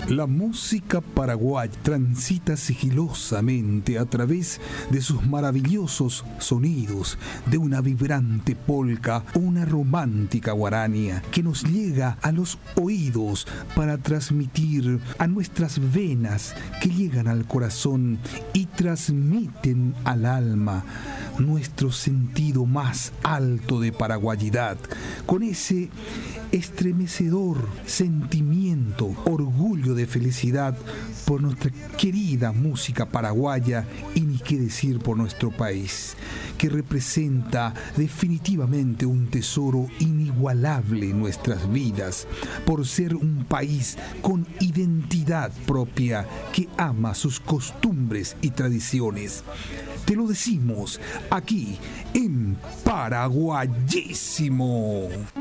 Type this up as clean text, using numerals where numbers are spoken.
La música paraguaya transita sigilosamente a través de sus maravillosos sonidos, de una vibrante polca o una romántica guarania que nos llega a los oídos para transmitir a nuestras venas que llegan al corazón y transmiten al alma nuestro sentido más alto de paraguayidad, con ese estremecedor sentimiento, orgullo de felicidad por nuestra querida música paraguaya y ni qué decir por nuestro país, que representa definitivamente un tesoro inigualable en nuestras vidas, por ser un país con identidad propia que ama sus costumbres y tradiciones. Te lo decimos aquí en Paraguayísimo.